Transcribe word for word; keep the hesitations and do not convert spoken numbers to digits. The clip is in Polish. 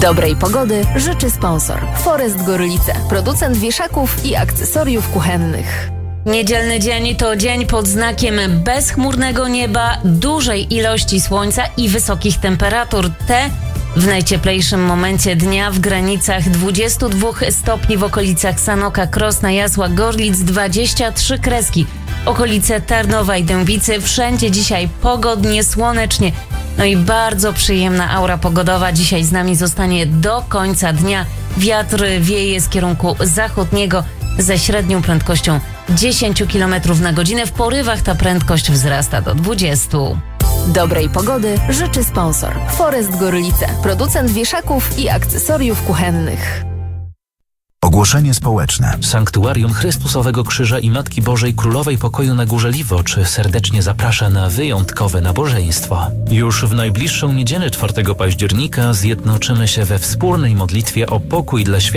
Dobrej pogody życzy sponsor Forest Gorlice, producent wieszaków i akcesoriów kuchennych. Niedzielny dzień to dzień pod znakiem bezchmurnego nieba, dużej ilości słońca i wysokich temperatur. Te w najcieplejszym momencie dnia w granicach dwudziestu dwóch stopni w okolicach Sanoka, Krosna, Jasła, Gorlic, dwadzieścia trzy Kreski, okolice Tarnowa i Dębicy. Wszędzie dzisiaj pogodnie, słonecznie. No i bardzo przyjemna aura pogodowa dzisiaj z nami zostanie do końca dnia. Wiatr wieje z kierunku zachodniego ze średnią prędkością dziesięć kilometrów na godzinę. W porywach ta prędkość wzrasta do dwudziestu. Dobrej pogody życzy sponsor Forest Gorlice, producent wieszaków i akcesoriów kuchennych. Ogłoszenie społeczne. Sanktuarium Chrystusowego Krzyża i Matki Bożej Królowej Pokoju na Górze Liwocz serdecznie zaprasza na wyjątkowe nabożeństwo. Już w najbliższą niedzielę czwartego października zjednoczymy się we wspólnej modlitwie o pokój dla świata